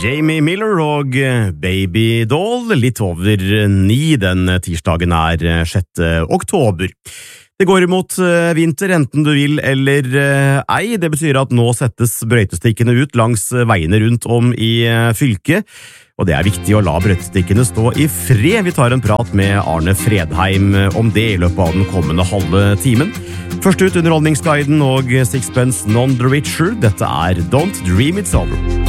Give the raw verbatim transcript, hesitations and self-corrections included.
Jamie Miller og Baby Doll, litt over ni den tirsdagen er sjette oktober. Det går imot vinter, enten du vil eller ei. Det betyr at nå settes brøytestikkene ut langs veiene rundt om i fylket. Og det er viktig å la brøytestikkene stå i fred. Vi tar en prat med Arne Fredheim om det i løpet av den kommende halve timen. Først ut Underholdningsguiden og Sixpence None the Richer. Dette er Don't Dream It's Over.